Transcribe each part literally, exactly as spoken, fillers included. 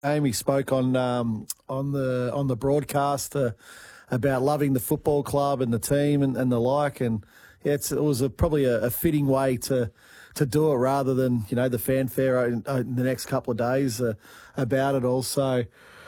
Amy spoke on um, on the on the broadcast uh, about loving the football club and the team and, and the like, and yeah, it's, it was a, probably a, a fitting way to to do it rather than you know the fanfare in, in the next couple of days uh, about it. Also,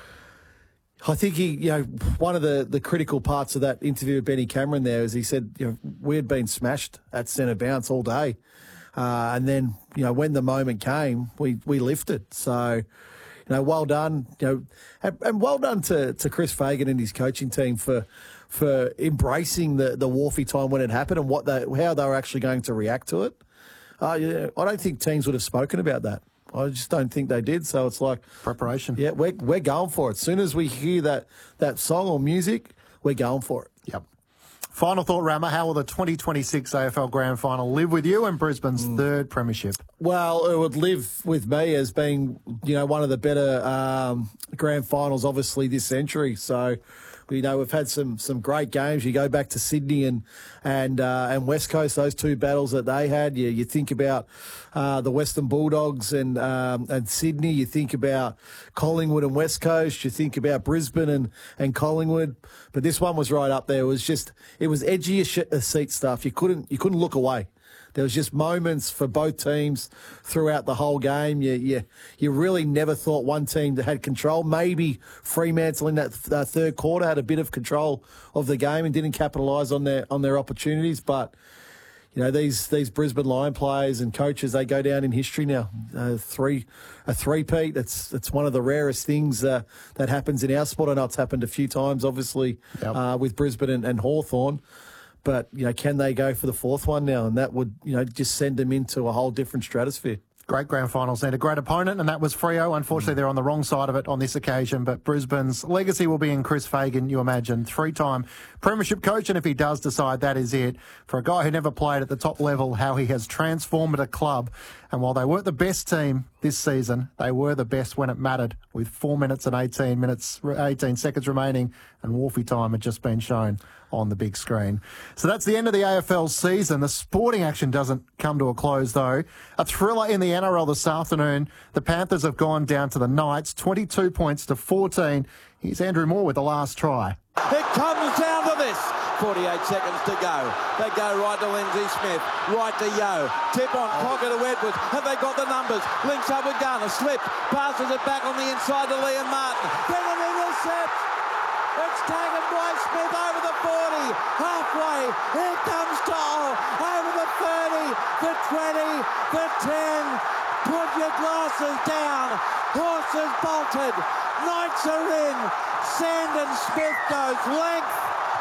I think he, you know, one of the, the critical parts of that interview with Benny Cameron there is he said, you know, we had been smashed at centre bounce all day, uh, and then you know when the moment came, we we lifted. So. You know, well done. You know, and, and well done to, to Chris Fagan and his coaching team for for embracing the the Wharfie time when it happened and what they how they were actually going to react to it. Uh, yeah, I don't think teams would have spoken about that. I just don't think they did. So it's like preparation. Yeah, we're we're going for it. As soon as we hear that that song or music, we're going for it. Yep. Final thought, Rama, how will the twenty twenty-six A F L Grand Final live with you and Brisbane's mm. third premiership? Well, it would live with me as being, you know, one of the better um, Grand Finals, obviously, this century. So, you know, we've had some some great games. You go back to Sydney and and uh, and West Coast, those two battles that they had. You you think about uh, the Western Bulldogs and um, and Sydney. You think about Collingwood and West Coast. You think about Brisbane and, and Collingwood. But this one was right up there. It was just it was edgy as shit, as seat stuff. You couldn't you couldn't look away. There was just moments for both teams throughout the whole game. You, you, you really never thought one team that had control. Maybe Fremantle in that, that third quarter had a bit of control of the game and didn't capitalise on their on their opportunities. But you know these these Brisbane Lion players and coaches, they go down in history now. Uh, three a three-peat. It's it's one of the rarest things uh, that happens in our sport. I know it's happened a few times, obviously, yep. uh, with Brisbane and, and Hawthorn. But, you know, can they go for the fourth one now? And that would, you know, just send them into a whole different stratosphere. Great grand finals and a great opponent, and that was Freo. Unfortunately, mm. they're on the wrong side of it on this occasion, but Brisbane's legacy will be in Chris Fagan, you imagine. Three-time premiership coach, and if he does decide that is it, for a guy who never played at the top level, how he has transformed a club. And while they weren't the best team this season, they were the best when it mattered, with four minutes and eighteen minutes, eighteen seconds remaining, and Wharfie time had just been shown on the big screen. So that's the end of the A F L season. The sporting action doesn't come to a close, though. A thriller in the N R L this afternoon. The Panthers have gone down to the Knights, twenty-two points to fourteen. Here's Andrew Moore with the last try. It comes down to this. forty-eight seconds to go. They go right to Lindsay Smith, right to Yo. Tip on, pocket to Edwards. Have they got the numbers? Links up with Garner, slipped, passes it back on the inside to Liam Martin. Then an intercept. It's taken by Smith over the forty, halfway. Here comes Toll over the thirty, the twenty, the ten. Put your glasses down. Horses bolted. Knights are in. Sandon Smith goes length.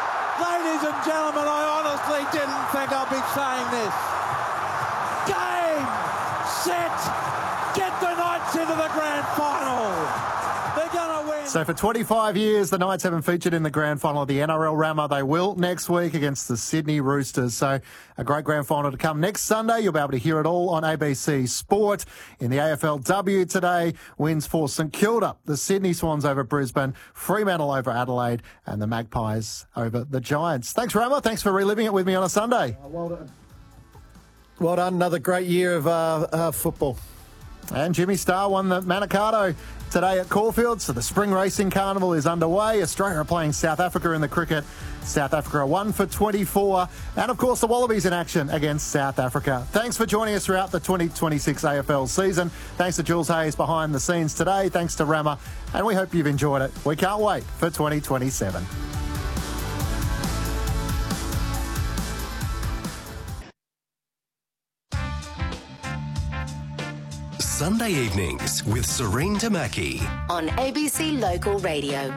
Ladies and gentlemen, I honestly didn't think I'd be saying this. Game, set, get the Knights into the grand final. They're going to win. So for twenty-five years, the Knights haven't featured in the grand final of the N R L Rama. They will next week against the Sydney Roosters. So a great grand final to come next Sunday. You'll be able to hear it all on A B C Sport. In the A F L W today, wins for St Kilda, the Sydney Swans over Brisbane, Fremantle over Adelaide, and the Magpies over the Giants. Thanks, Rama. Thanks for reliving it with me on a Sunday. Uh, well done. Well done. Another great year of uh, uh, football. And Jimmy Starr won the Manikato today at Caulfield, so the Spring Racing Carnival is underway. Australia are playing South Africa in the cricket. South Africa are one for twenty-four. And, of course, the Wallabies in action against South Africa. Thanks for joining us throughout the twenty twenty-six A F L season. Thanks to Jules Hayes behind the scenes today. Thanks to Rama. And we hope you've enjoyed it. We can't wait for twenty twenty-seven. Sunday evenings with Serene Tamaki on A B C Local Radio.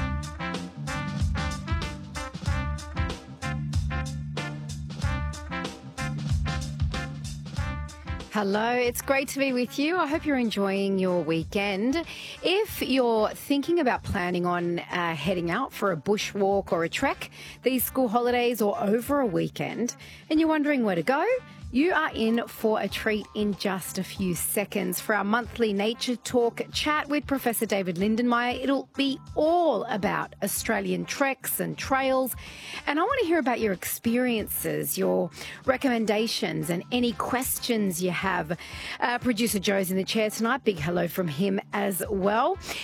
Hello, it's great to be with you. I hope you're enjoying your weekend. If you're thinking about planning on uh, heading out for a bushwalk or a trek these school holidays or over a weekend, and you're wondering where to go, you are in for a treat in just a few seconds for our monthly Nature Talk chat with Professor David Lindenmayer. It'll be all about Australian treks and trails. And I want to hear about your experiences, your recommendations, and any questions you have. Uh, Producer Joe's in the chair tonight. Big hello from him as well.